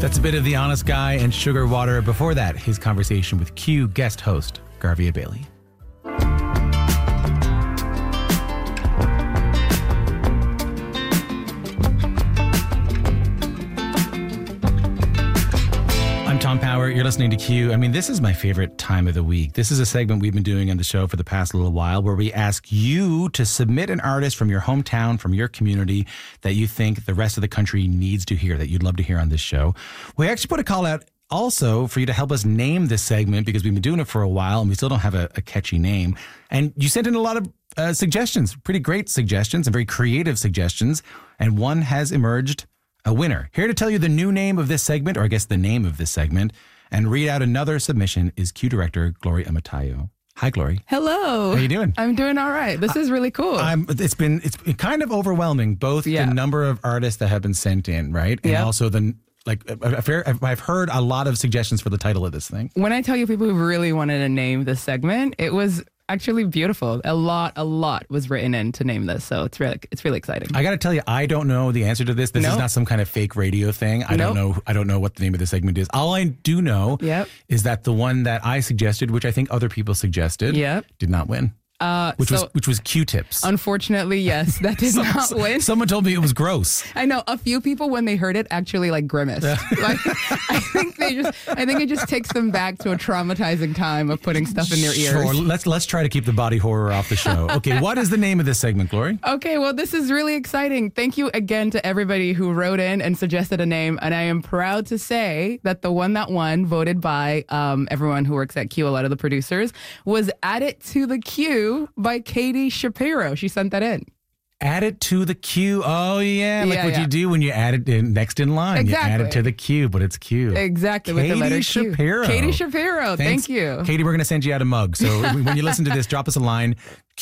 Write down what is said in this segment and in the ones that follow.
That's a bit of The Honest Guy and Sugar Water. Before that, his conversation with Q guest host, Garvia Bailey. I'm Tom Power. You're listening to Q. I mean, this is my favorite time of the week. This is a segment we've been doing on the show for the past little while where we ask you to submit an artist from your hometown, from your community that you think the rest of the country needs to hear, that you'd love to hear on this show. We actually put a call out also for you to help us name this segment because we've been doing it for a while and we still don't have a catchy name. And you sent in a lot of suggestions, pretty great suggestions and very creative suggestions. And one has emerged a winner. Here to tell you the new name of this segment, or I guess the name of this segment, and read out another submission is Q director Gloria Amatayo. Hi, Glory. Hello. How are you doing? I'm doing all right. This is really cool. It's been kind of overwhelming, both the number of artists that have been sent in, right? And also I've heard a lot of suggestions for the title of this thing. When I tell you people who really wanted to name this segment, it was actually beautiful. A lot was written in to name this, so it's really exciting. I got to tell you, I don't know the answer to this. This is not some kind of fake radio thing. I don't know what the name of the segment is. All I do know is that the one that I suggested, which I think other people suggested, did not win. Which was Q-tips. Unfortunately, yes, that did not win. Someone told me it was gross. I know a few people when they heard it actually grimaced. I think it just takes them back to a traumatizing time of putting stuff in their ears. Sure, let's try to keep the body horror off the show. Okay, what is the name of this segment, Glory? Okay, well, this is really exciting. Thank you again to everybody who wrote in and suggested a name, and I am proud to say that the one that won, voted by everyone who works at Q, a lot of the producers, was Add It to the Q by Katie Shapiro. She sent that in. Add it to the queue. Oh, yeah. What you do when you add it in next in line. Exactly. You add it to the queue, but it's Q. Exactly. Katie with the letter Shapiro. Q. Katie Shapiro. Thanks. Thank you. Katie, we're going to send you out a mug. So when you listen to this, drop us a line,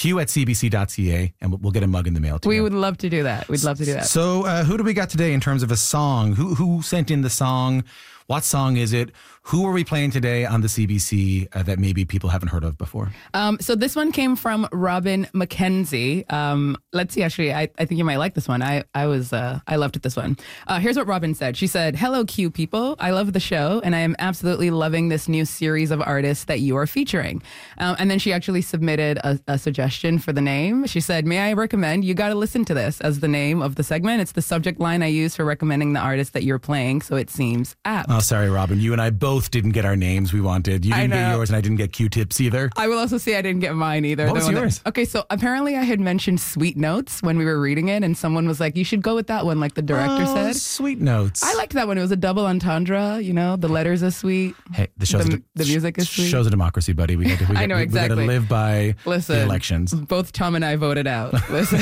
q@cbc.ca, and we'll get a mug in the mail to you. We would love to do that. We'd love to do that. So who do we got today in terms of a song? Who sent in the song? What song is it? Who are we playing today on the CBC that maybe people haven't heard of before? So this one came from Robin McKenzie. Let's see, actually, I think you might like this one. I loved this one. Here's what Robin said. She said, "Hello, Q people. I love the show, and I am absolutely loving this new series of artists that you are featuring." And then she actually submitted a suggestion for the name. She said, "May I recommend, you got to listen to this as the name of the segment. It's the subject line I use for recommending the artist that you're playing, so it seems apt." Oh, sorry, Robin. You and I both didn't get our names we wanted. You didn't get yours, and I didn't get Q-tips either. I will also say I didn't get mine either. What was yours? Okay, so apparently I had mentioned Sweet Notes when we were reading it, and someone was like, "You should go with that one," like the director said. Sweet Notes. I liked that one. It was a double entendre. You know, the letters are sweet. Hey, the music is sweet. Show's a democracy, buddy. I know, exactly. We got to live by the elections. Both Tom and I voted out.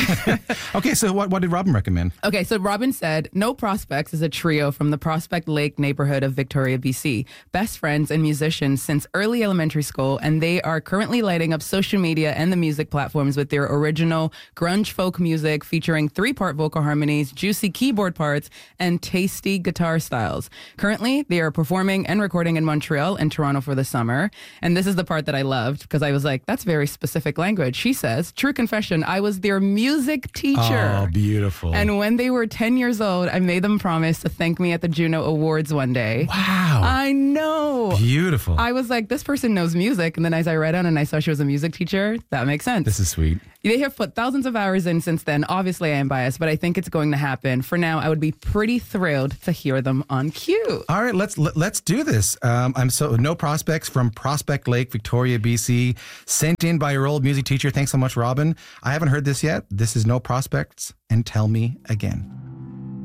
Okay, so what did Robin recommend? Okay, so Robin said, No Prospects is a trio from the Prospect Lake neighborhood of Victoria, BC. Best friends and musicians since early elementary school, and they are currently lighting up social media and the music platforms with their original grunge folk music featuring 3-part vocal harmonies, juicy keyboard parts, and tasty guitar styles. Currently, they are performing and recording in Montreal and Toronto for the summer. And this is the part that I loved because I was like, that's very specific language. She says, "True confession, I was their music teacher." Oh, beautiful. And when they were 10 years old, I made them promise to thank me at the Juno Awards one day. Wow. I know. Beautiful. I was like, this person knows music. And then as I read on and I saw she was a music teacher, that makes sense. This is sweet. They have put thousands of hours in since then. Obviously, I am biased, but I think it's going to happen. For now, I would be pretty thrilled to hear them on Q. All right, let's do this. No Prospects from Prospect Lake, Victoria, BC, sent in by your old music teacher. Thanks so much, Robin. I haven't heard this yet. This is No Prospects, and Tell Me Again.